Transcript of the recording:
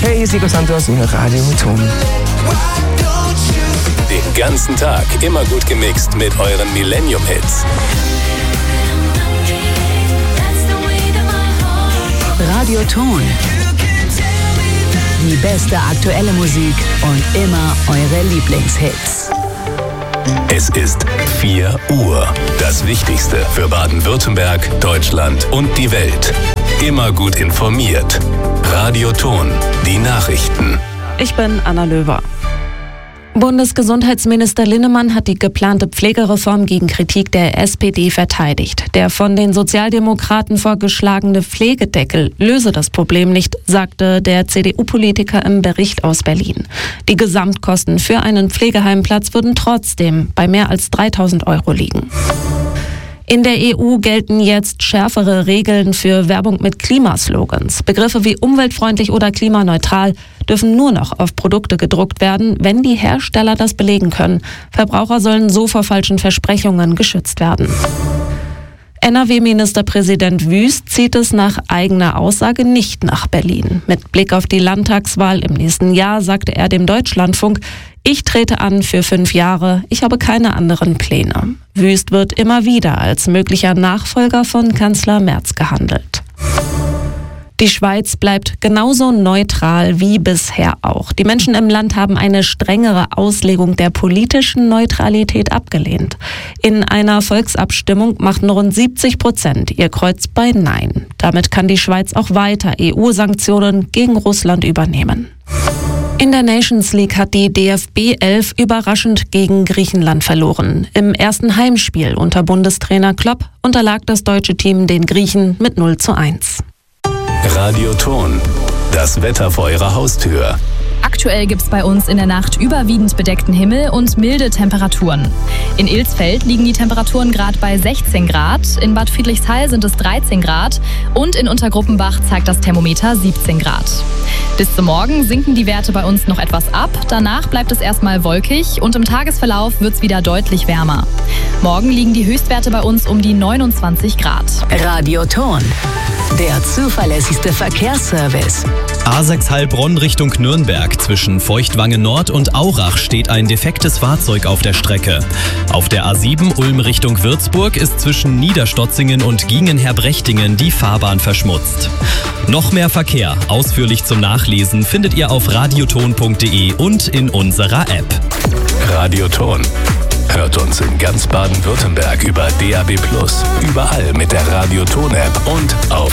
Hey, hier ist Nico Santos und Radio Ton. Den ganzen Tag immer gut gemixt mit euren Millennium-Hits. Radio Ton. Die beste aktuelle Musik und immer eure Lieblingshits. Es ist 4 Uhr. Das Wichtigste für Baden-Württemberg, Deutschland und die Welt. Immer gut informiert. Radio Ton. Die Nachrichten. Ich bin Anna Löwer. Bundesgesundheitsminister Linnemann hat die geplante Pflegereform gegen Kritik der SPD verteidigt. Der von den Sozialdemokraten vorgeschlagene Pflegedeckel löse das Problem nicht, sagte der CDU-Politiker im Bericht aus Berlin. Die Gesamtkosten für einen Pflegeheimplatz würden trotzdem bei mehr als 3.000 € liegen. In der EU gelten jetzt schärfere Regeln für Werbung mit Klimaslogans. Begriffe wie umweltfreundlich oder klimaneutral dürfen nur noch auf Produkte gedruckt werden, wenn die Hersteller das belegen können. Verbraucher sollen so vor falschen Versprechungen geschützt werden. NRW-Ministerpräsident Wüst zieht es nach eigener Aussage nicht nach Berlin. Mit Blick auf die Landtagswahl im nächsten Jahr sagte er dem Deutschlandfunk: Ich trete an für 5 Jahre, ich habe keine anderen Pläne. Wüst wird immer wieder als möglicher Nachfolger von Kanzler Merz gehandelt. Die Schweiz bleibt genauso neutral wie bisher auch. Die Menschen im Land haben eine strengere Auslegung der politischen Neutralität abgelehnt. In einer Volksabstimmung machten rund 70% ihr Kreuz bei Nein. Damit kann die Schweiz auch weiter EU-Sanktionen gegen Russland übernehmen. In der Nations League hat die DFB 11 überraschend gegen Griechenland verloren. Im ersten Heimspiel unter Bundestrainer Klopp unterlag das deutsche Team den Griechen mit 0:1. Radio Ton. Das Wetter vor eurer Haustür. Aktuell gibt's bei uns in der Nacht überwiegend bedeckten Himmel und milde Temperaturen. In Ilsfeld liegen die Temperaturen gerade bei 16 Grad, in Bad Friedrichshall sind es 13 Grad und in Untergruppenbach zeigt das Thermometer 17 Grad. Bis zum Morgen sinken die Werte bei uns noch etwas ab, danach bleibt es erstmal wolkig und im Tagesverlauf wird's wieder deutlich wärmer. Morgen liegen die Höchstwerte bei uns um die 29 Grad. Radio Ton. Der zuverlässigste Verkehrsservice. A6 Heilbronn Richtung Nürnberg. Zwischen Feuchtwangen Nord und Aurach steht ein defektes Fahrzeug auf der Strecke. Auf der A7 Ulm Richtung Würzburg ist zwischen Niederstotzingen und Giengenherbrechtingen die Fahrbahn verschmutzt. Noch mehr Verkehr, ausführlich zum Nachlesen, findet ihr auf radioton.de und in unserer App. Radio Ton. Hört uns in ganz Baden-Württemberg über DAB+, überall mit der Radio Ton App und auf